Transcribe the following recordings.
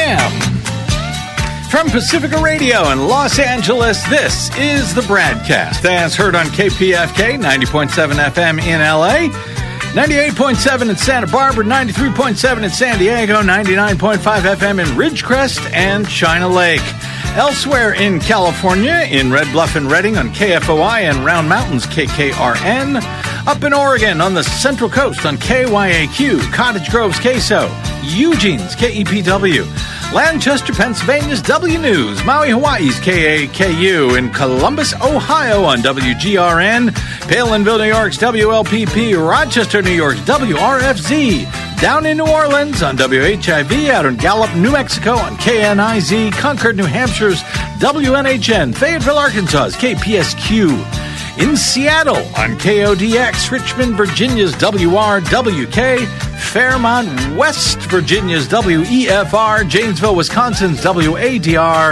a.m. From Pacifica Radio in Los Angeles, this is the BradCast, as heard on KPFK 90.7 FM in LA, 98.7 in Santa Barbara, 93.7 in San Diego, 99.5 FM in Ridgecrest and China Lake. Elsewhere in California, in Red Bluff and Redding on KFOI and Round Mountains KKRN. Up in Oregon on the Central Coast on KYAQ, Cottage Grove's KSO, Eugene's KEPW, Lancaster, Pennsylvania's W News, Maui, Hawaii's KAKU, in Columbus, Ohio on WGRN, Palinville, New York's WLPP, Rochester, New York's WRFZ, down in New Orleans on WHIV, out in Gallup, New Mexico on KNIZ, Concord, New Hampshire's WNHN, Fayetteville, Arkansas's KPSQ, in Seattle on KODX, Richmond, Virginia's WRWK, Fairmont, West Virginia's WEFR, Janesville, Wisconsin's WADR,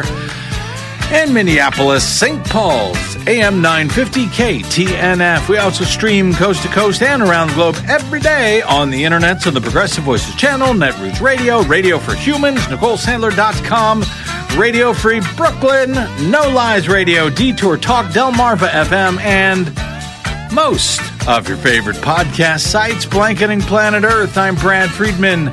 and Minneapolis, St. Paul's AM 950 KTNF. We also stream coast to coast and around the globe every day on the internet, on the Progressive Voices channel, Netroots Radio, Radio for Humans, NicoleSandler.com, Radio Free Brooklyn, No Lies Radio, Detour Talk, Delmarva FM, and most of your favorite podcast sites, blanketing planet Earth. I'm Brad Friedman,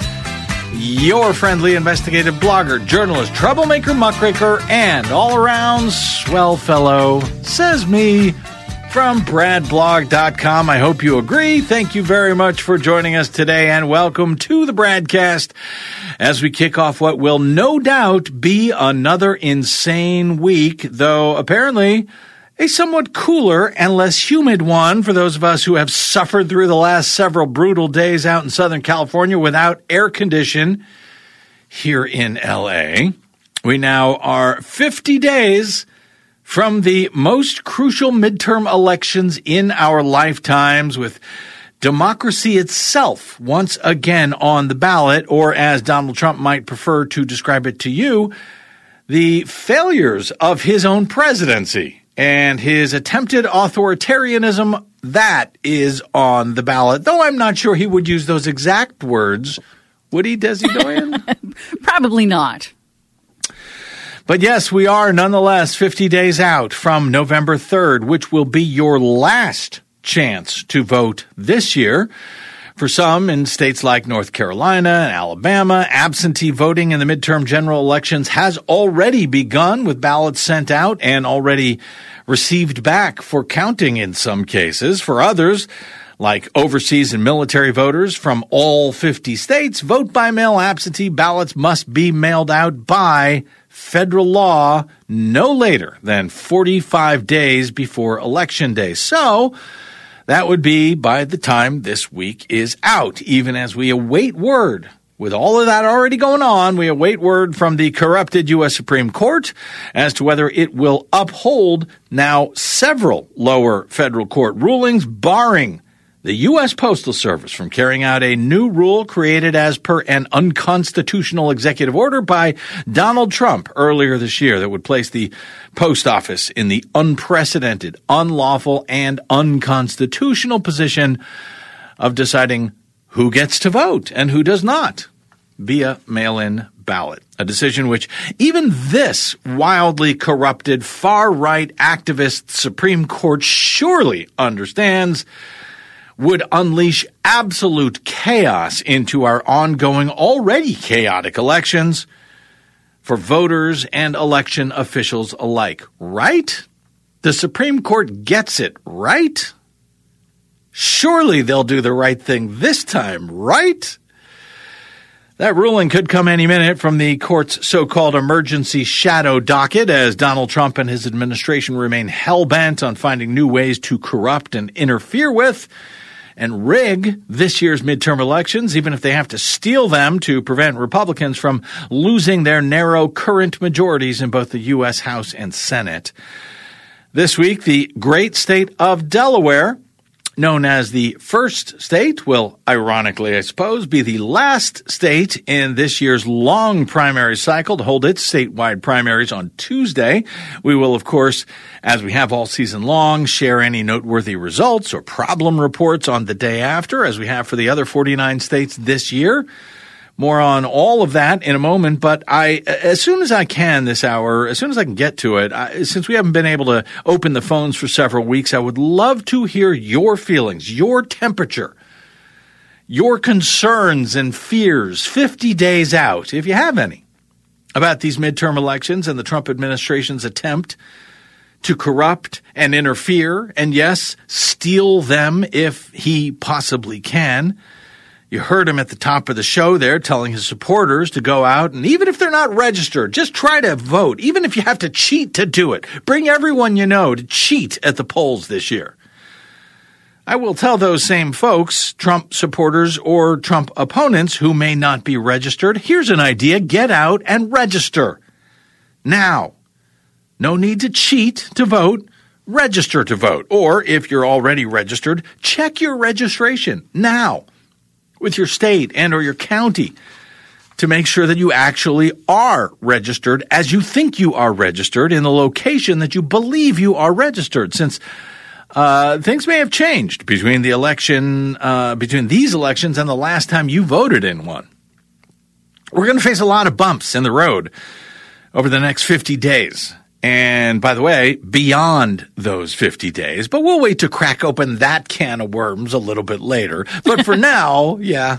your friendly investigative blogger, journalist, troublemaker, muckraker, and all-around swell fellow, says me, from BradBlog.com. I hope you agree. Thank you very much for joining us today, and welcome to the BradCast as we kick off what will no doubt be another insane week, though apparently a somewhat cooler and less humid one for those of us who have suffered through the last several brutal days out in Southern California without air condition here in LA. We now are 50 days from the most crucial midterm elections in our lifetimes, with democracy itself once again on the ballot, or as Donald Trump might prefer to describe it to you, the failures of his own presidency and his attempted authoritarianism, that is on the ballot. Though I'm not sure he would use those exact words. Would he, Desi Doyen? Probably not. But yes, we are nonetheless 50 days out from November 3rd, which will be your last chance to vote this year. For some, in states like North Carolina and Alabama, absentee voting in the midterm general elections has already begun, with ballots sent out and already received back for counting in some cases. For others, like overseas and military voters from all 50 states, vote-by-mail absentee ballots must be mailed out by federal law no later than 45 days before Election Day. So that would be by the time this week is out, even as we await word. With all of that already going on, we await word from the corrupted U.S. Supreme Court as to whether it will uphold now several lower federal court rulings barring the U.S. Postal Service from carrying out a new rule created as per an unconstitutional executive order by Donald Trump earlier this year that would place the post office in the unprecedented, unlawful, and unconstitutional position of deciding who gets to vote and who does not via mail-in ballot. A decision which even this wildly corrupted far-right activist Supreme Court surely understands would unleash absolute chaos into our ongoing, already chaotic elections for voters and election officials alike. Right? The Supreme Court gets it, right? Surely they'll do the right thing this time, right? That ruling could come any minute from the court's so-called emergency shadow docket, as Donald Trump and his administration remain hell-bent on finding new ways to corrupt and interfere with and rig this year's midterm elections, even if they have to steal them to prevent Republicans from losing their narrow current majorities in both the U.S. House and Senate. This week, the great state of Delaware, known as the first state, will, ironically, I suppose, be the last state in this year's long primary cycle to hold its statewide primaries on Tuesday. We will, of course, as we have all season long, share any noteworthy results or problem reports on the day after, as we have for the other 49 states this year. More on all of that in a moment, but as soon as I can this hour, as soon as I can get to it, since we haven't been able to open the phones for several weeks, I would love to hear your feelings, your temperature, your concerns and fears 50 days out, if you have any, about these midterm elections and the Trump administration's attempt to corrupt and interfere and, yes, steal them if he possibly can. You heard him at the top of the show there telling his supporters to go out, and even if they're not registered, just try to vote. Even if you have to cheat to do it, bring everyone you know to cheat at the polls this year. I will tell those same folks, Trump supporters or Trump opponents who may not be registered, here's an idea: get out and register now. No need to cheat to vote. Register to vote. Or if you're already registered, check your registration now with your state and or your county to make sure that you actually are registered as you think you are registered in the location that you believe you are registered, since things may have changed between the election, between these elections and the last time you voted in one. We're going to face a lot of bumps in the road over the next 50 days. And by the way, beyond those 50 days, but we'll wait to crack open that can of worms a little bit later. But for now, yeah.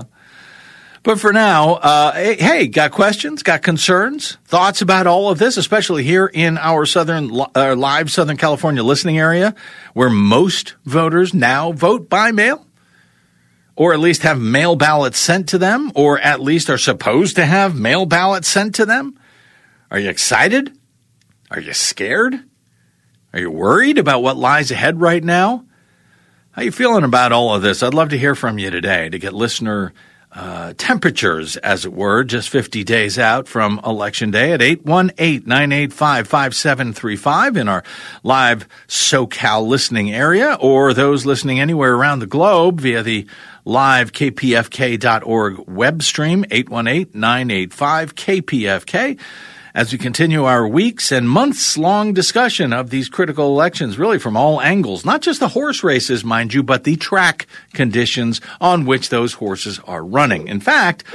But for now, hey, got questions, got concerns, thoughts about all of this, especially here in our live Southern California listening area, where most voters now vote by mail, or at least have mail ballots sent to them, or at least are supposed to have mail ballots sent to them. Are you excited? Are you scared? Are you worried about what lies ahead right now? How you feeling about all of this? I'd love to hear from you today to get listener temperatures, as it were, just 50 days out from Election Day at 818-985-5735 in our live SoCal listening area, or those listening anywhere around the globe via the live kpfk.org web stream, 818-985-KPFK. As we continue our weeks and months-long discussion of these critical elections, really from all angles, not just the horse races, mind you, but the track conditions on which those horses are running. In fact,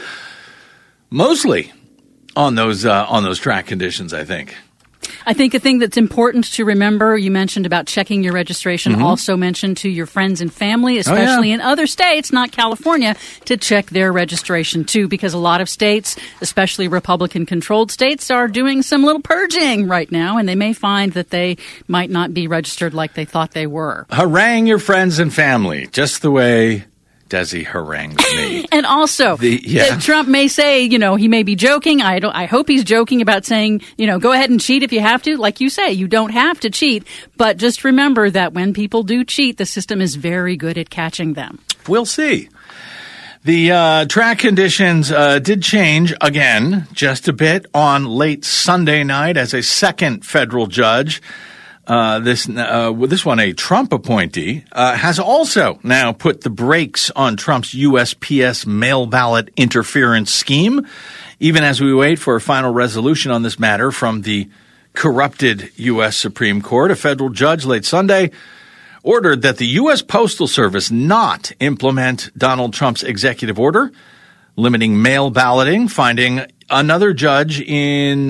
mostly on those track conditions, I think. I think a thing that's important to remember, you mentioned about checking your registration, also mention to your friends and family, especially in other states, not California, to check their registration too, because a lot of states, especially Republican-controlled states, are doing some little purging right now, and they may find that they might not be registered like they thought they were. Harangue your friends and family, just the way Desi harangues me. And also, Trump may say, he may be joking. I hope he's joking about saying, go ahead and cheat if you have to. Like you say, you don't have to cheat. But just remember that when people do cheat, the system is very good at catching them. We'll see. The track conditions did change again just a bit on late Sunday night as a second federal judge, this one a Trump appointee, has also now put the brakes on Trump's USPS mail ballot interference scheme, even as we wait for a final resolution on this matter from the corrupted U.S. Supreme Court. A federal judge late Sunday ordered that the U.S. Postal Service not implement Donald Trump's executive order limiting mail balloting, finding another judge in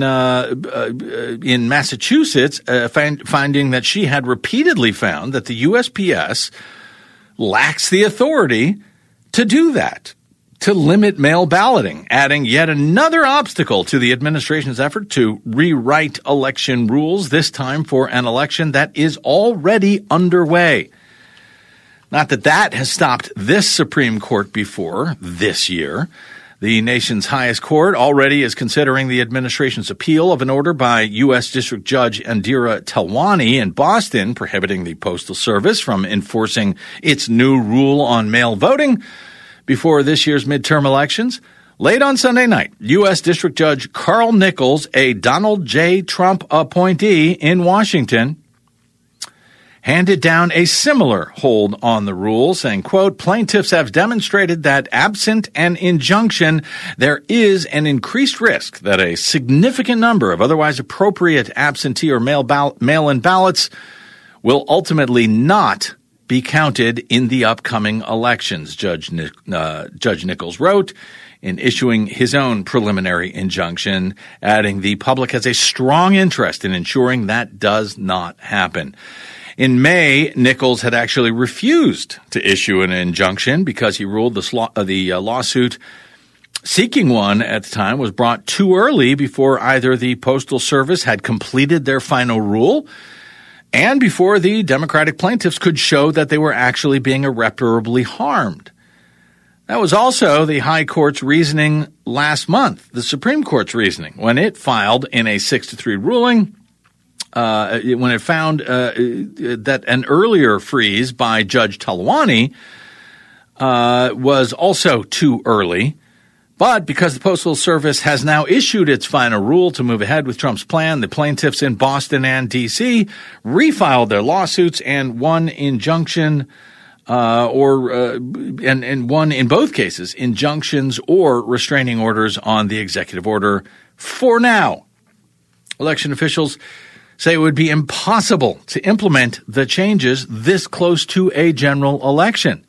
Massachusetts finding that she had repeatedly found that the USPS lacks the authority to do that, to limit mail balloting, adding yet another obstacle to the administration's effort to rewrite election rules, this time for an election that is already underway. Not that that has stopped this Supreme Court before this year. The nation's highest court already is considering the administration's appeal of an order by U.S. District Judge Indira Telwani in Boston prohibiting the Postal Service from enforcing its new rule on mail voting before this year's midterm elections. Late on Sunday night, U.S. District Judge Carl Nichols, a Donald J. Trump appointee in Washington, handed down a similar hold on the rule, saying, quote, plaintiffs have demonstrated that absent an injunction, there is an increased risk that a significant number of otherwise appropriate absentee or mail-in ballots will ultimately not be counted in the upcoming elections, Judge Nichols wrote in issuing his own preliminary injunction, adding the public has a strong interest in ensuring that does not happen. In May, Nichols had actually refused to issue an injunction because he ruled the lawsuit seeking one at the time was brought too early before either the Postal Service had completed their final rule and before the Democratic plaintiffs could show that they were actually being irreparably harmed. That was also the High Court's reasoning last month, the Supreme Court's reasoning, when it filed in a 6-3 ruling, when it found that an earlier freeze by Judge Talwani was also too early. But because the Postal Service has now issued its final rule to move ahead with Trump's plan, the plaintiffs in Boston and D.C. refiled their lawsuits and won injunction and won in both cases injunctions or restraining orders on the executive order for now. Election officials say it would be impossible to implement the changes this close to a general election.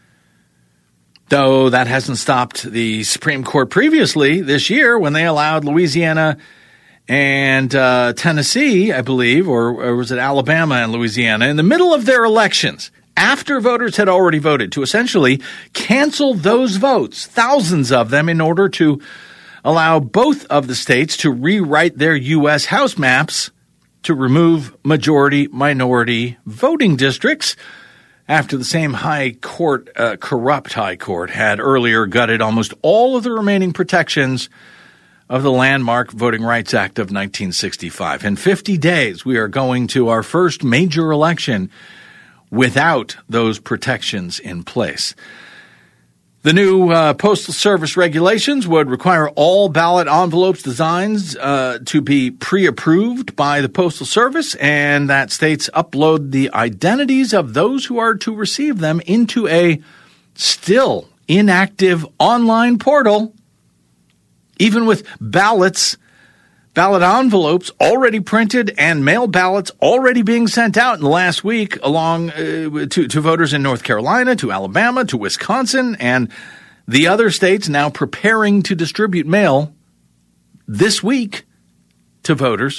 Though that hasn't stopped the Supreme Court previously this year when they allowed Louisiana and Tennessee, I believe, or was it Alabama and Louisiana, in the middle of their elections, after voters had already voted, to essentially cancel those votes, thousands of them, in order to allow both of the states to rewrite their U.S. House maps to remove majority-minority voting districts, after the same high court, corrupt high court, had earlier gutted almost all of the remaining protections of the landmark Voting Rights Act of 1965. In 50 days, we are going to our first major election without those protections in place. The new Postal Service regulations would require all ballot envelopes designs to be pre-approved by the Postal Service, and that states upload the identities of those who are to receive them into a still inactive online portal, even with ballot envelopes already printed and mail ballots already being sent out in the last week along to voters in North Carolina, to Alabama, to Wisconsin, and the other states now preparing to distribute mail this week to voters.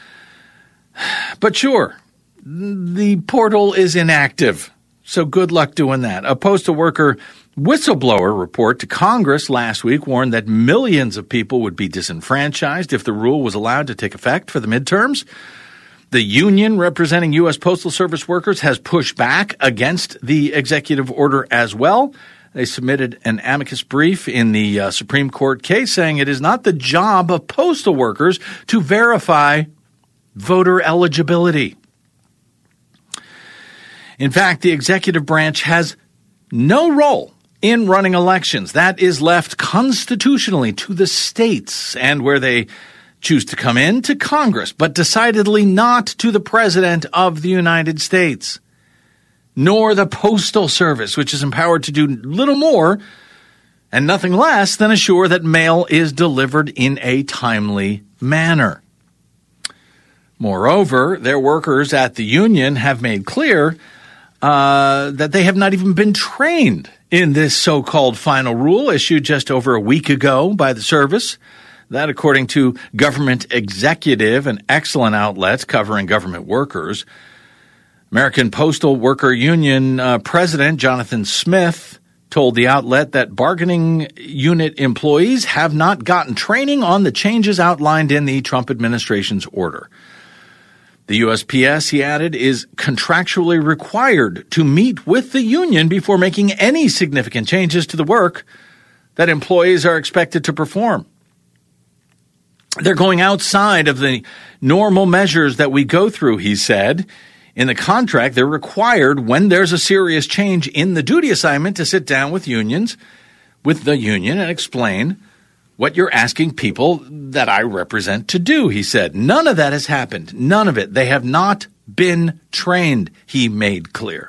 But sure, the portal is inactive, so good luck doing that. A postal worker whistleblower report to Congress last week warned that millions of people would be disenfranchised if the rule was allowed to take effect for the midterms. The union representing U.S. Postal Service workers has pushed back against the executive order as well. They submitted an amicus brief in the Supreme Court case saying it is not the job of postal workers to verify voter eligibility. In fact, the executive branch has no role in running elections. That is left constitutionally to the states and where they choose to come in to Congress, but decidedly not to the President of the United States, nor the Postal Service, which is empowered to do little more and nothing less than assure that mail is delivered in a timely manner. Moreover, their workers at the union have made clear that they have not even been trained in this so-called final rule issued just over a week ago by the service. That, according to Government Executive, an excellent outlet covering government workers. American Postal Worker Union President Jonathan Smith told the outlet that bargaining unit employees have not gotten training on the changes outlined in the Trump administration's order. The USPS, he added, is contractually required to meet with the union before making any significant changes to the work that employees are expected to perform. They're going outside of the normal measures that we go through, he said. In the contract, they're required, when there's a serious change in the duty assignment, to sit down with the union and explain what you're asking people that I represent to do, he said. None of that has happened. None of it. They have not been trained, he made clear.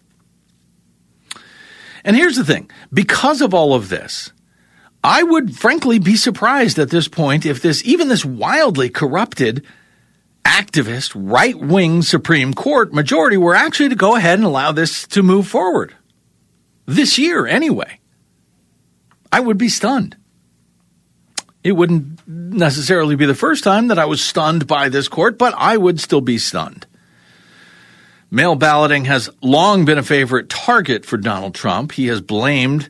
And here's the thing. Because of all of this, I would frankly be surprised at this point if even this wildly corrupted activist right-wing Supreme Court majority were actually to go ahead and allow this to move forward. This year, anyway. I would be stunned. It wouldn't necessarily be the first time that I was stunned by this court, but I would still be stunned. Mail balloting has long been a favorite target for Donald Trump. He has blamed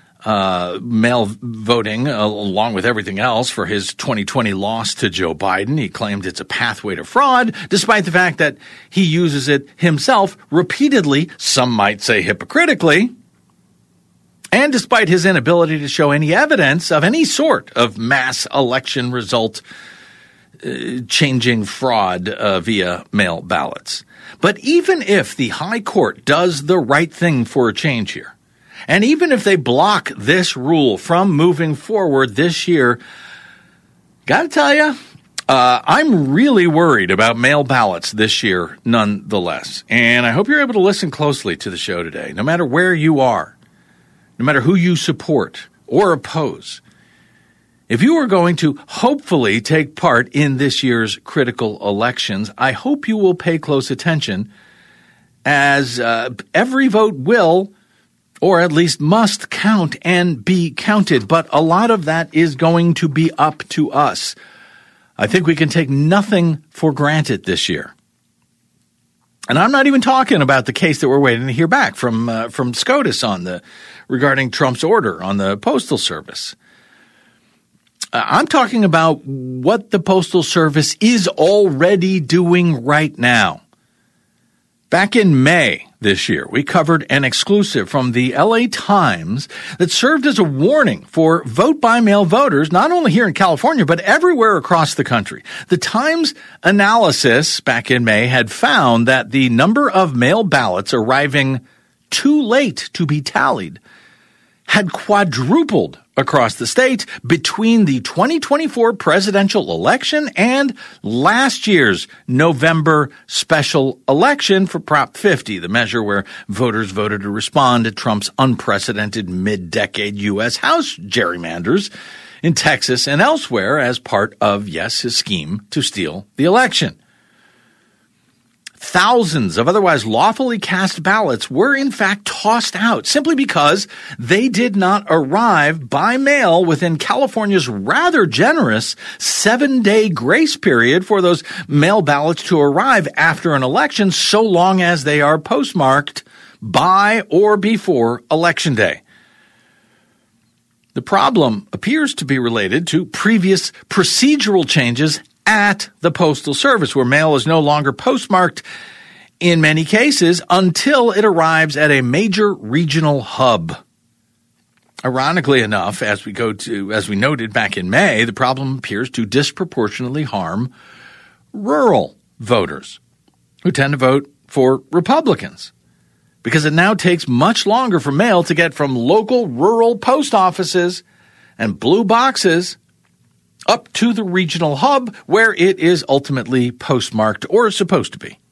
mail voting, along with everything else, for his 2020 loss to Joe Biden. He claimed it's a pathway to fraud, despite the fact that he uses it himself repeatedly, some might say hypocritically, and despite his inability to show any evidence of any sort of mass election result changing fraud via mail ballots. But even if the High Court does the right thing for a change here, and even if they block this rule from moving forward this year, gotta tell you, I'm really worried about mail ballots this year nonetheless. And I hope you're able to listen closely to the show today, no matter where you are, no matter who you support or oppose. If you are going to hopefully take part in this year's critical elections, I hope you will pay close attention, as every vote will, or at least must, count and be counted. But a lot of that is going to be up to us. I think we can take nothing for granted this year. And I'm not even talking about the case that we're waiting to hear back from SCOTUS regarding Trump's order on the Postal Service. I'm talking about what the Postal Service is already doing right now. Back in May this year, we covered an exclusive from the LA Times that served as a warning for vote-by-mail voters, not only here in California, but everywhere across the country. The Times analysis back in May had found that the number of mail ballots arriving too late to be tallied had quadrupled across the state between the 2024 presidential election and last year's November special election for Prop 50, the measure where voters voted to respond to Trump's unprecedented mid-decade U.S. House gerrymanders in Texas and elsewhere as part of, yes, his scheme to steal the election. Thousands of otherwise lawfully cast ballots were in fact tossed out simply because they did not arrive by mail within California's rather generous 7-day grace period for those mail ballots to arrive after an election, so long as they are postmarked by or before Election Day. The problem appears to be related to previous procedural changes at the Postal Service, where mail is no longer postmarked in many cases until it arrives at a major regional hub. Ironically enough, as we noted back in May, the problem appears to disproportionately harm rural voters who tend to vote for Republicans, because it now takes much longer for mail to get from local rural post offices and blue boxes up to the regional hub where it is ultimately postmarked or is supposed to be.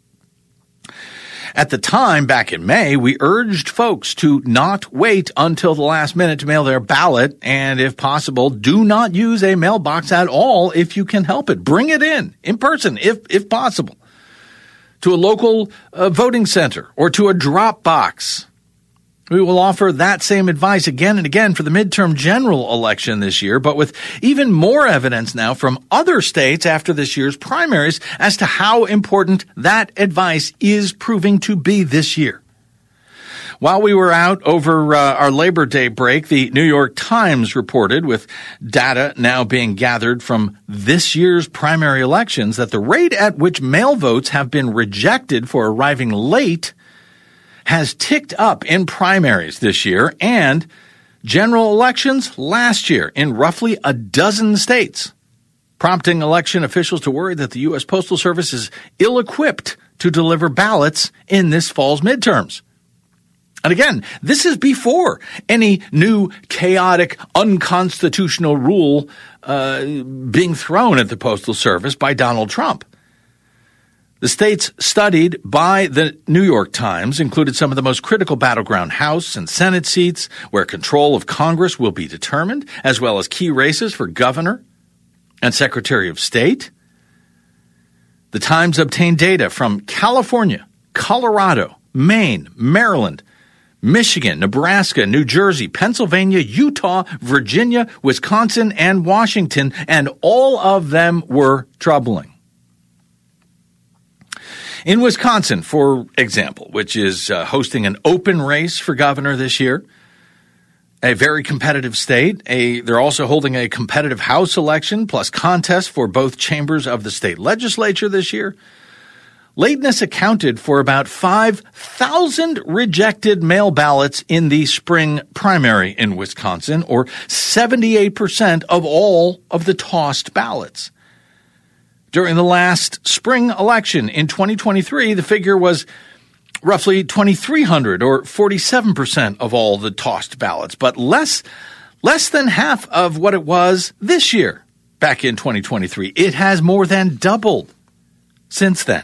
At the time, back in May, we urged folks to not wait until the last minute to mail their ballot, and if possible, do not use a mailbox at all if you can help it. Bring it in person, if possible, to a local voting center or to a drop box. We will offer that same advice again and again for the midterm general election this year, but with even more evidence now from other states after this year's primaries as to how important that advice is proving to be this year. While we were out over our Labor Day break, the New York Times reported, with data now being gathered from this year's primary elections, that the rate at which mail votes have been rejected for arriving late has ticked up in primaries this year and general elections last year in roughly a dozen states, prompting election officials to worry that the U.S. Postal Service is ill-equipped to deliver ballots in this fall's midterms. And again, this is before any new chaotic, unconstitutional rule being thrown at the Postal Service by Donald Trump. The states studied by the New York Times included some of the most critical battleground House and Senate seats where control of Congress will be determined, as well as key races for governor and Secretary of State. The Times obtained data from California, Colorado, Maine, Maryland, Michigan, Nebraska, New Jersey, Pennsylvania, Utah, Virginia, Wisconsin, and Washington, and all of them were troubling. In Wisconsin, for example, which is hosting an open race for governor this year, a very competitive state, they're also holding a competitive House election plus contest for both chambers of the state legislature this year. Lateness accounted for about 5,000 rejected mail ballots in the spring primary in Wisconsin, or 78% of all of the tossed ballots. During the last spring election in 2023, the figure was roughly 2,300, or 47% of all the tossed ballots, but less than half of what it was this year, back in 2023. It has more than doubled since then.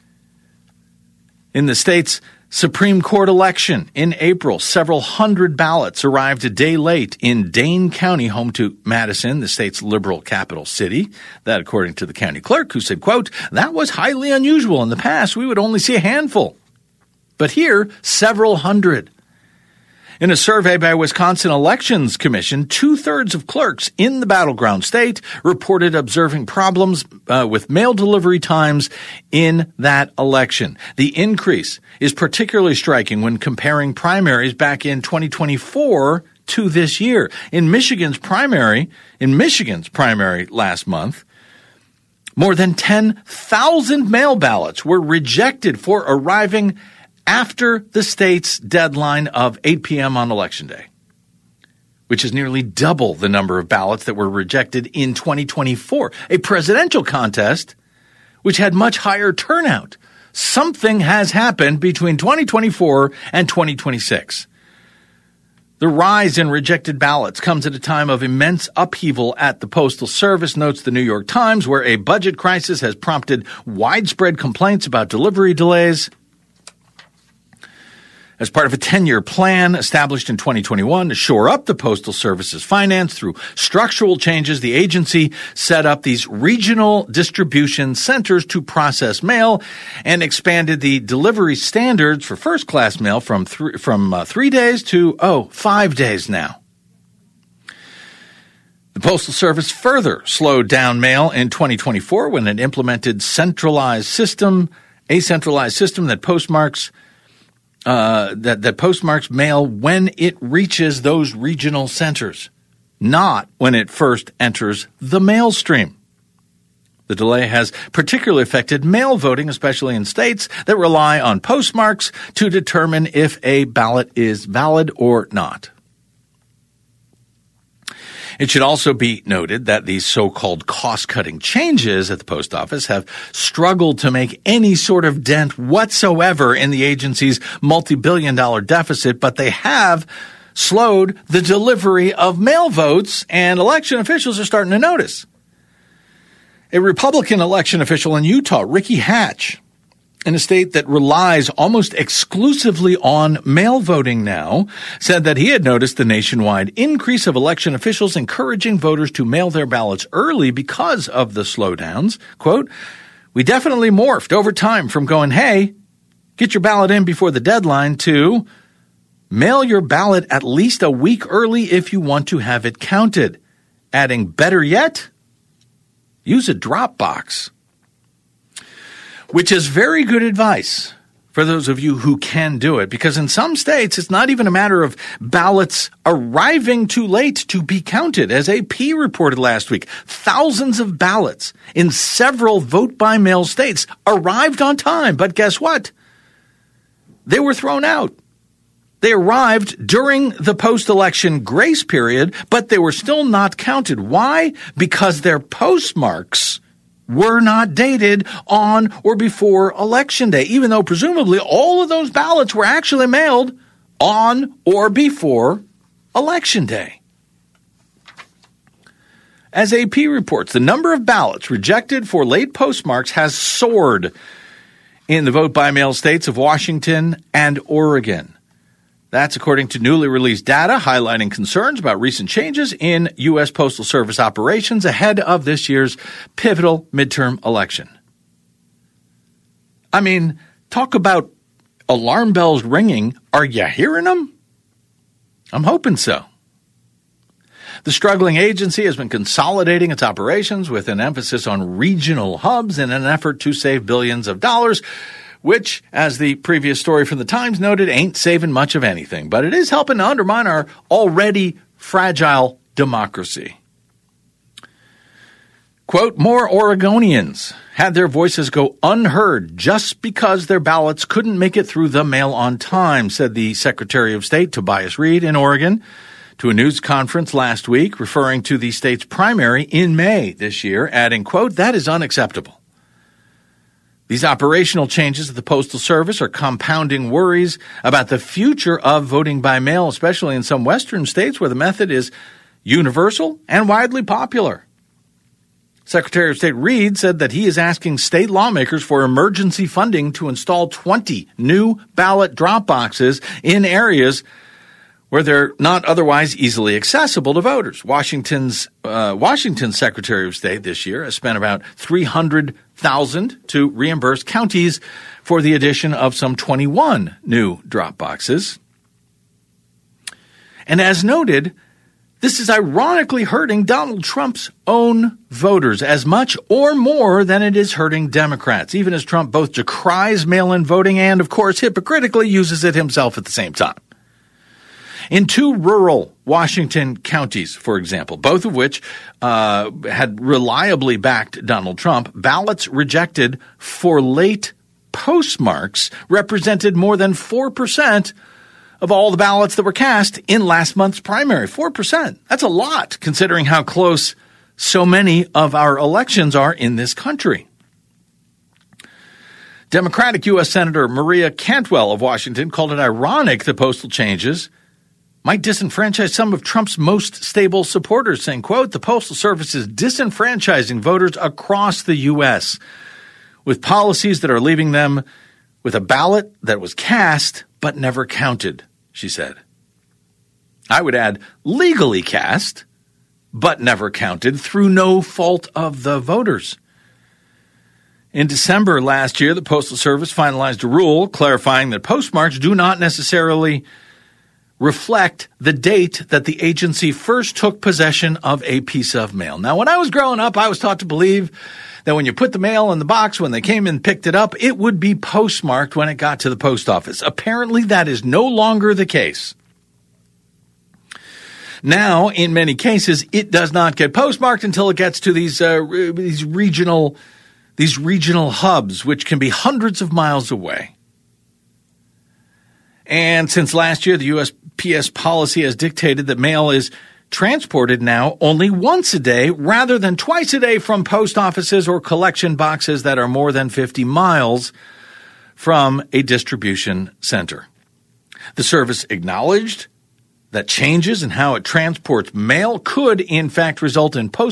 In the state's Supreme Court election in April, several hundred ballots arrived a day late in Dane County, home to Madison, the state's liberal capital city. That, according to the county clerk, who said, quote, "That was highly unusual. In the past, we would only see a handful. But here, several hundred." In a survey by Wisconsin Elections Commission, 2/3 of clerks in the battleground state reported observing problems with mail delivery times in that election. The increase is particularly striking when comparing primaries back in 2024 to this year. In Michigan's primary last month, more than 10,000 mail ballots were rejected for arriving after the state's deadline of 8 p.m. on Election Day, which is nearly double the number of ballots that were rejected in 2024, a presidential contest which had much higher turnout. Something has happened between 2024 and 2026. The rise in rejected ballots comes at a time of immense upheaval at the Postal Service, notes the New York Times, where a budget crisis has prompted widespread complaints about delivery delays. As part of a 10-year plan established in 2021 to shore up the Postal Service's finance through structural changes, the agency set up these regional distribution centers to process mail and expanded the delivery standards for first-class mail from 3 days to 5 days now. The Postal Service further slowed down mail in 2024 when it implemented a centralized system that postmarks mail when it reaches those regional centers, not when it first enters the mail stream. The delay has particularly affected mail voting, especially in states that rely on postmarks to determine if a ballot is valid or not. It should also be noted that these so-called cost-cutting changes at the post office have struggled to make any sort of dent whatsoever in the agency's multi-billion-dollar deficit, but they have slowed the delivery of mail votes, and election officials are starting to notice. A Republican election official in Utah, Ricky Hatch, in a state that relies almost exclusively on mail voting now, said that he had noticed the nationwide increase of election officials encouraging voters to mail their ballots early because of the slowdowns. Quote, "We definitely morphed over time from going, hey, get your ballot in before the deadline, to mail your ballot at least a week early if you want to have it counted. Adding, better yet, use a drop box." Which is very good advice for those of you who can do it, because in some states, it's not even a matter of ballots arriving too late to be counted. As AP reported last week, thousands of ballots in several vote-by-mail states arrived on time, but guess what? They were thrown out. They arrived during the post-election grace period, but they were still not counted. Why? Because their postmarks were not dated on or before Election Day, even though presumably all of those ballots were actually mailed on or before Election Day. As AP reports, the number of ballots rejected for late postmarks has soared in the vote-by-mail states of Washington and Oregon. That's according to newly released data highlighting concerns about recent changes in U.S. Postal Service operations ahead of this year's pivotal midterm election. I mean, talk about alarm bells ringing. Are you hearing them? I'm hoping so. The struggling agency has been consolidating its operations with an emphasis on regional hubs in an effort to save billions of dollars, which, as the previous story from the Times noted, ain't saving much of anything. But it is helping to undermine our already fragile democracy. Quote, more Oregonians had their voices go unheard just because their ballots couldn't make it through the mail on time, said the Secretary of State Tobias Reed in Oregon to a news conference last week, referring to the state's primary in May this year, adding, quote, that is unacceptable. These operational changes at the Postal Service are compounding worries about the future of voting by mail, especially in some western states where the method is universal and widely popular. Secretary of State Reed said that he is asking state lawmakers for emergency funding to install 20 new ballot drop boxes in areas where they're not otherwise easily accessible to voters. Washington's Secretary of State this year has spent about $300,000 to reimburse counties for the addition of some 21 new drop boxes. And as noted, this is ironically hurting Donald Trump's own voters as much or more than it is hurting Democrats, even as Trump both decries mail-in voting and, of course, hypocritically uses it himself at the same time. In two rural Washington counties, for example, both of which had reliably backed Donald Trump, ballots rejected for late postmarks represented more than 4% of all the ballots that were cast in last month's primary. 4%. That's a lot, considering how close so many of our elections are in this country. Democratic U.S. Senator Maria Cantwell of Washington called it ironic the postal changes might disenfranchise some of Trump's most stable supporters, saying, quote, the Postal Service is disenfranchising voters across the U.S. with policies that are leaving them with a ballot that was cast but never counted, she said. I would add legally cast but never counted through no fault of the voters. In December last year, the Postal Service finalized a rule clarifying that postmarks do not necessarily reflect the date that the agency first took possession of a piece of mail. Now, when I was growing up, I was taught to believe that when you put the mail in the box, when they came and picked it up, it would be postmarked when it got to the post office. Apparently, that is no longer the case. Now, in many cases, it does not get postmarked until it gets to these regional hubs, which can be hundreds of miles away. And since last year, the USPS policy has dictated that mail is transported now only once a day rather than twice a day from post offices or collection boxes that are more than 50 miles from a distribution center. The service acknowledged that changes in how it transports mail could, in fact, result in